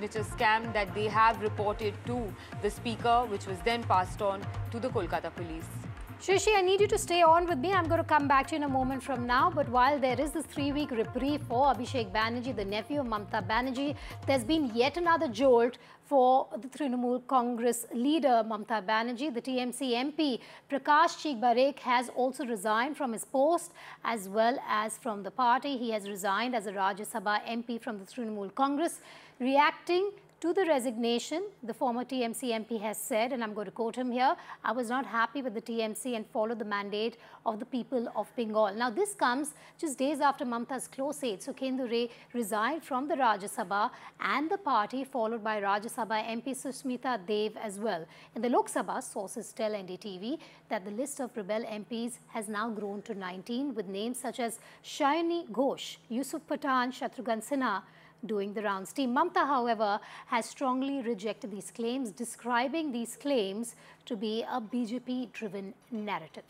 signature scam that they have reported to the speaker, which was then passed on to the Kolkata police. Shrishi, I need you to stay on with me. I'm going to come back to you in a moment from now. But while there is this 3-week reprieve for Abhishek Banerjee, the nephew of Mamata Banerjee, there's been yet another jolt for the Trinamool Congress leader, Mamata Banerjee. The TMC MP, Prakash Chigbarekh, has also resigned from his post as well as from the party. He has resigned as a Rajya Sabha MP from the Trinamool Congress. Reacting to the resignation, the former TMC MP has said, and I'm going to quote him here, "I was not happy with the TMC and followed the mandate of the people of Bengal." Now, this comes just days after Mamata's close aide, Sukhendu Ray, resigned from the Rajya Sabha and the party, followed by Rajya Sabha MP Susmita Dev as well. In the Lok Sabha, sources tell NDTV that the list of rebel MPs has now grown to 19, with names such as Shayani Ghosh, Yusuf Pathan, Shatrughan Sinha doing the rounds. Team Mamata, however, has strongly rejected these claims, describing these claims to be a BJP-driven narrative.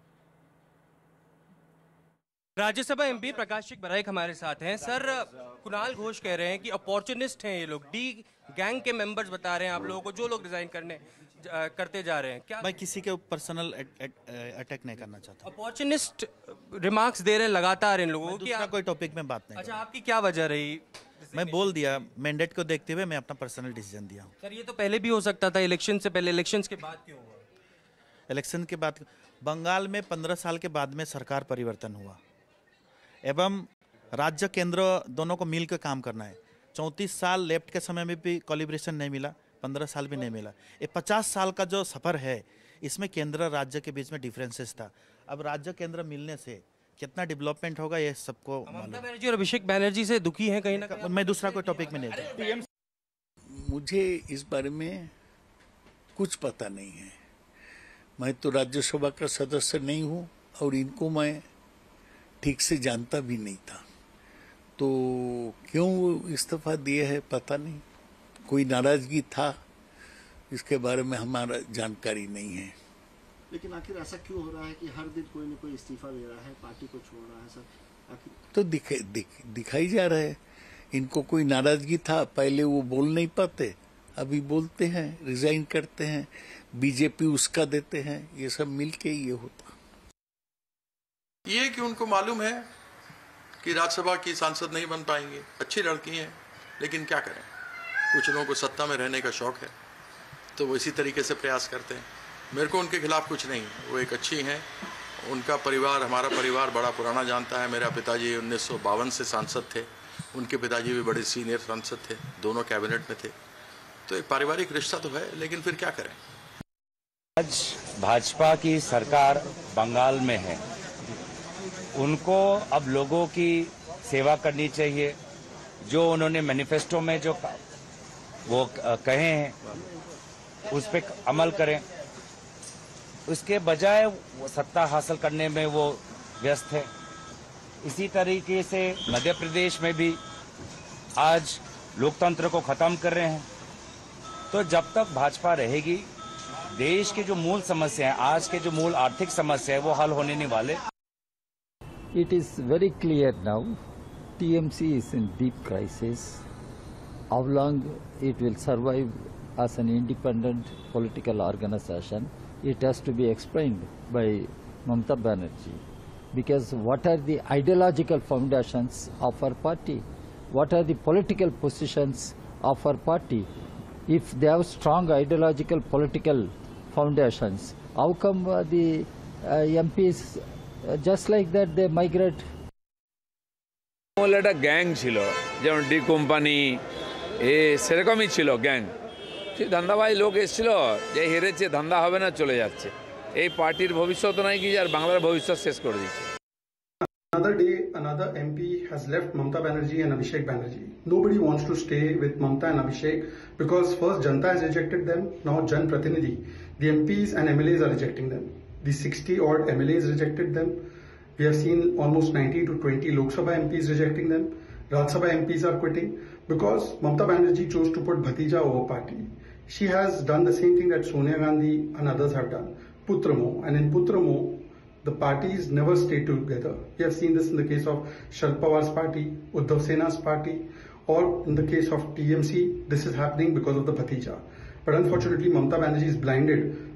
Rajya Sabha MP प्रकाश चिगबरेख हमारे साथ हैं। Sir, Kunal Ghosh कह रहे हैं कि opportunist हैं ये लोग, डी गैंग के मेंबर्स बता रहे हैं आप लोगों को, जो लोग रिजाइन करते जा रहे हैं। क्या मैं किसी के पर्सनल अटैक नहीं करना चाहता। अपॉर्चुनिस्ट रिमार्क्स दे रहे हैं लगातार इन लोगों की। कोई टॉपिक में बात नहीं। अच्छा, आपकी क्या वजह रही? मैं बोल दिया, मैंडेट को देखते हुए मैं अपना पर्सनल डिसीजन दिया। सर, ये तो पहले भी हो सकता था, इलेक्शन से पहले। इलेक्शन के बाद क्यों हुआ? इलेक्शन के बाद बंगाल में 15 साल के बाद में सरकार परिवर्तन हुआ एवं राज्य केंद्र दोनों को मिलकर काम करना है। 34 साल लेफ्ट के समय में भी कोलिब्रेशन नहीं मिला, 15 साल भी नहीं मिला। ये 50 साल का जो सफर है, इसमें केंद्र राज्य के बीच में डिफरेंसेस था। अब राज्य केंद्र मिलने से कितना डेवलपमेंट होगा ये सबको ममता बनर्जी और अभिषेक बनर्जी से दुखी हैं कहीं ना कहीं। मैं दूसरा कोई टॉपिक में नहीं था। मुझे इस बारे में कुछ पता नहीं है। मैं तो राज्यसभा का सदस्य नहीं हूँ और इनको मैं ठीक से जानता भी नहीं था, तो क्यों इस्तीफा दिए है पता नहीं। कोई नाराजगी था, इसके बारे में हमारा जानकारी नहीं है। लेकिन आखिर ऐसा क्यों हो रहा है कि हर दिन कोई न कोई इस्तीफा दे रहा है, पार्टी को छोड़ रहा है सर? आखिर तो दिखाई जा रहा है, इनको कोई नाराजगी था। पहले वो बोल नहीं पाते, अभी बोलते हैं, रिजाइन करते हैं, बीजेपी उसका देते हैं, ये सब मिलके ये होता। ये कि उनको मालूम है कि राज्यसभा की सांसद नहीं बन पाएंगे। अच्छी लड़की हैं, लेकिन क्या करें, कुछ लोगों को सत्ता में रहने का शौक है, तो वो इसी तरीके से प्रयास करते हैं। मेरे को उनके खिलाफ कुछ नहीं, वो एक अच्छी हैं। उनका परिवार, हमारा परिवार बड़ा पुराना जानता है। मेरा पिताजी 1952 से सांसद थे, उनके पिताजी भी बड़े सीनियर सांसद थे, दोनों कैबिनेट में थे, तो एक पारिवारिक रिश्ता तो है। लेकिन फिर क्या करें। आज भाजपा की सरकार बंगाल में है, उनको अब लोगों की सेवा करनी चाहिए। जो उन्होंने मैनिफेस्टो में जो वो कहे हैं उस पर अमल करें, उसके बजाय सत्ता हासिल करने में वो व्यस्त है। इसी तरीके से मध्य प्रदेश में भी आज लोकतंत्र को खत्म कर रहे हैं। तो जब तक भाजपा रहेगी, देश की जो मूल समस्या है, आज के जो मूल आर्थिक समस्या है, वो हल होने नहीं वाले। It is very clear now, TMC is in deep crisis. How long it will survive as an independent political organization, it has to be explained by Mamata Banerjee. Because what are the ideological foundations of our party? What are the political positions of our party? If they have strong ideological political foundations, how come the MPs just like that they migrate? একটা gang ছিল, যেমন D company, সেরকমই ছিল gang. সেই ধান্দাবাজ লোক এসেছিল, যে হেরেছে ধান্দা হবে না, চলে যাচ্ছে। এই পার্টির ভবিষ্যৎ নাই কি, আর বাংলার ভবিষ্যৎ শেষ করে দিচ্ছে। Another day, another MP has left Mamata Banerjee and Abhishek Banerjee. Nobody wants to stay with Mamata and Abhishek because first Janta has rejected them, now Jan Pratinidhi. The MPs and MLAs are rejecting them. The 60 odd MLAs rejected them. We have seen almost 19 to 20 Lok Sabha MPs rejecting them. Rajya Sabha MPs are quitting because Mamata Banerjee chose to put Bhatija over party. She has done the same thing that Sonia Gandhi and others have done. Putramo, and in Putramo, the parties never stay together. We have seen this in the case of Sharad Pawar's party, Uddhav Sena's party, or in the case of TMC, this is happening because of the Bhatija. But unfortunately, Mamata Banerjee is blinded